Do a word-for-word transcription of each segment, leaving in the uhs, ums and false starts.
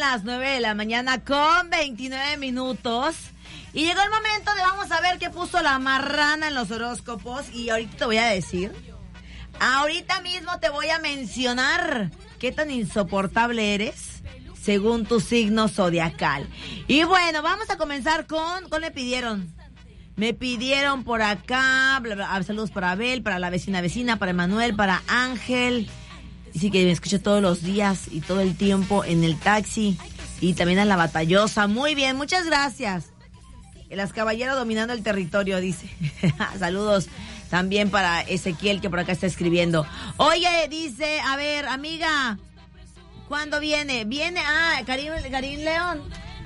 las nueve de la mañana con veintinueve minutos. Y llegó el momento de vamos a ver qué puso la marrana en los horóscopos. Y ahorita te voy a decir, ahorita mismo te voy a mencionar qué tan insoportable eres según tu signo zodiacal. Y bueno, vamos a comenzar con, con le pidieron. Me pidieron por acá, bla, bla, saludos para Abel, para la vecina vecina, para Emanuel, para Ángel. Dice que me escucha todos los días y todo el tiempo en el taxi. Y también a la batallosa. Muy bien, muchas gracias. Las caballeras dominando el territorio, dice. Saludos también para Ezequiel, que por acá está escribiendo. Oye, dice, a ver, amiga, ¿cuándo viene? Viene, ah, Karim, Karim León.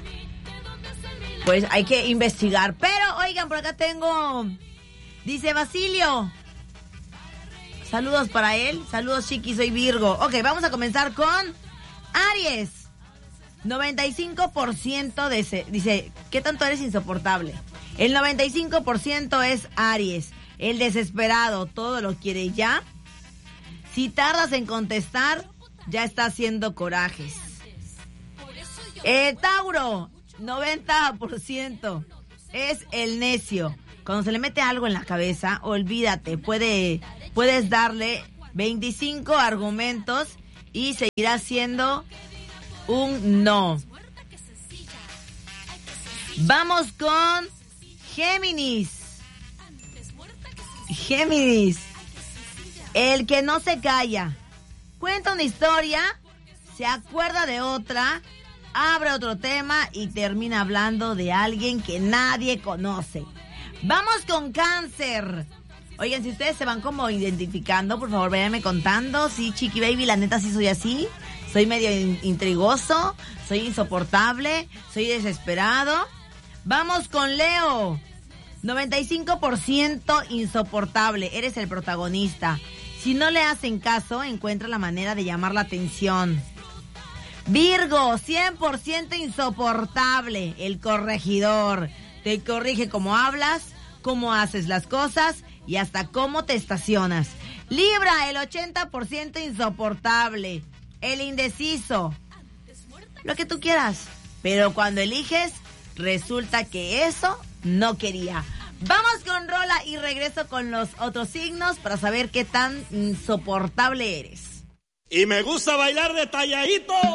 Pues hay que investigar. Pero, oigan, por acá tengo, dice Basilio. Saludos para él. Saludos, Chiqui, soy Virgo. Ok, vamos a comenzar con Aries. noventa y cinco por ciento de ese, dice, ¿qué tanto eres insoportable? El noventa y cinco por ciento es Aries, el desesperado, todo lo quiere ya. Si tardas en contestar, ya está haciendo corajes. El Tauro, noventa por ciento es el necio. Cuando se le mete algo en la cabeza, olvídate, puede, puedes darle veinticinco argumentos y seguirá siendo un no. Vamos con Géminis. Géminis. El que no se calla. Cuenta una historia, se acuerda de otra, abre otro tema y termina hablando de alguien que nadie conoce. Vamos con Cáncer. Oigan, si ustedes se van como identificando, por favor, váyanme contando. Sí, Chiqui Baby, la neta sí soy así. Soy medio intrigoso, soy insoportable, soy desesperado. Vamos con Leo. noventa y cinco por ciento insoportable, eres el protagonista. Si no le hacen caso, encuentra la manera de llamar la atención. Virgo, cien por ciento insoportable, el corregidor. Te corrige cómo hablas, cómo haces las cosas y hasta cómo te estacionas. Libra, el ochenta por ciento insoportable. El indeciso, lo que tú quieras, pero cuando eliges, resulta que eso no quería. Vamos con rola y regreso con los otros signos para saber qué tan insoportable eres. Y me gusta bailar detalladito.